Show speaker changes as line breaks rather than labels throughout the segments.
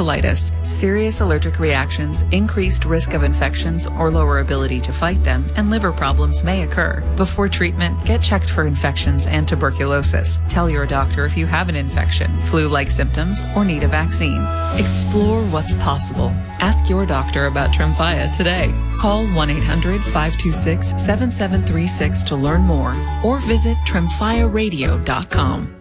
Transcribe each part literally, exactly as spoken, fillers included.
colitis. Serious allergic reactions, increased risk of infections or lower ability to fight them, and liver problems may occur. Before treatment, get checked for infections and tuberculosis. Tell your doctor if you have an infection, flu-like symptoms, or need a vaccine. Explore what's possible. Ask your doctor about Tremfya today. Call one eight hundred five two six seven seven three six to learn more or visit tremfya radio dot com.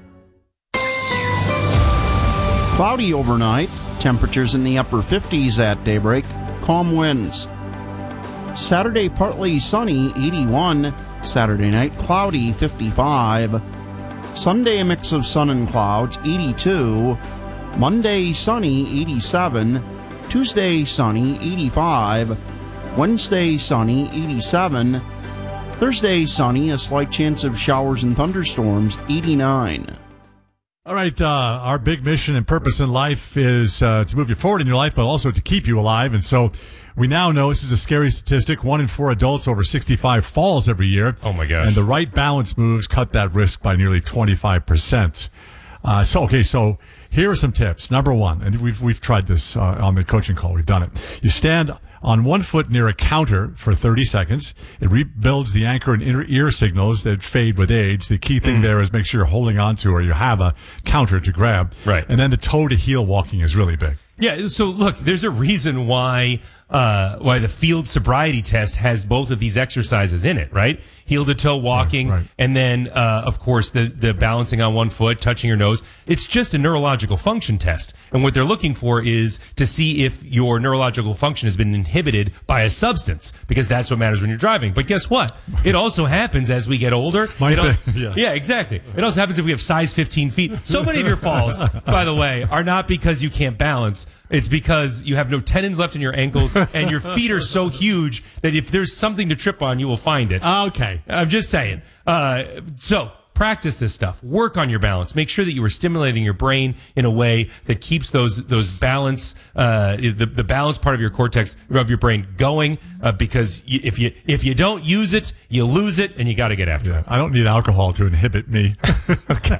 Cloudy overnight, temperatures in the upper fifties at daybreak, calm winds. Saturday partly sunny, eighty-one. Saturday night cloudy, fifty-five. Sunday a mix of sun and clouds, eighty-two. Monday sunny, eighty-seven. Tuesday sunny, eighty-five. Wednesday sunny, eighty-seven. Thursday sunny, a slight chance of showers and thunderstorms, eighty-nine.
All right, uh, our big mission and purpose in life is uh, to move you forward in your life, but also to keep you alive. And so we now know, this is a scary statistic, one in four adults over sixty-five falls every year.
Oh, my gosh.
And the right balance moves cut that risk by nearly twenty-five percent. Uh, so, okay, so here are some tips. Number one, and we've we've tried this uh, on the coaching call. We've done it. You stand on one foot near a counter for thirty seconds. It rebuilds the anchor and inner ear signals that fade with age. The key thing mm. there is make sure you're holding on to or you have a counter to grab.
Right.
And then the toe to heel walking is really big.
Yeah, so look, there's a reason why uh why the field sobriety test has both of these exercises in it, right? Heel to toe walking,
right, right.
and then uh of course the the balancing on one foot, touching your nose. It's just a neurological function test. And what they're looking for is to see if your neurological function has been inhibited by a substance, because that's what matters when you're driving. But guess what? It also happens as we get older.
Mine's
It al-
been- yeah.
yeah, exactly. It also happens if we have size fifteen feet. So many of your falls, by the way, are not because you can't balance. It's because you have no tendons left in your ankles and your feet are so huge that if there's something to trip on, you will find it.
Okay.
I'm just saying. Uh, so practice this stuff. Work on your balance. Make sure that you are stimulating your brain in a way that keeps those those balance uh, the the balance part of your cortex of your brain going. Uh, because you, if you if you don't use it, you lose it, and you got to get after
Yeah,
it.
I don't need alcohol to inhibit me. Okay.